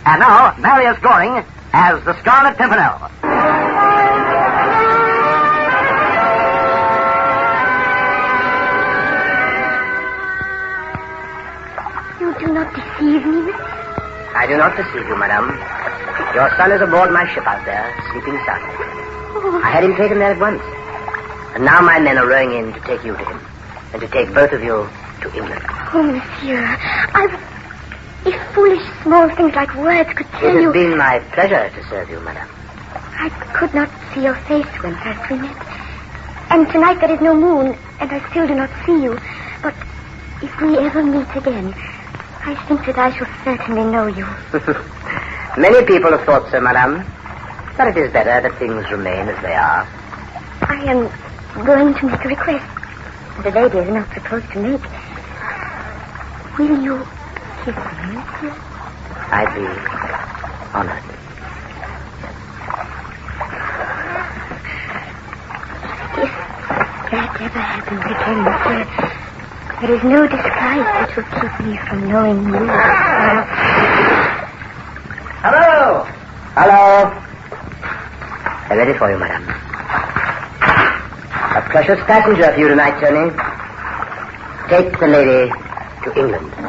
And now, Marius Goring as the Scarlet Pimpernel. You do not deceive me. I do not deceive you, madame. Your son is aboard my ship out there, sleeping soundly. Oh. I had him taken there at once. And now my men are rowing in to take you to him. And to take both of you to England. Oh, monsieur, if foolish small things like words could tell you... It has been my pleasure to serve you, madame. I could not see your face when first we met. And tonight there is no moon, and I still do not see you. But if we ever meet again, I think that I shall certainly know you. Many people have thought so, madame. But it is better that things remain as they are. I am going to make a request. The lady is not supposed to make. Will you kiss me? I'd be honored. If that ever happens again, monsieur, there is no disguise that will keep me from knowing you. Hello! Hello. I'm ready for you, madame. A precious passenger for you tonight, Tony. Take the lady to England.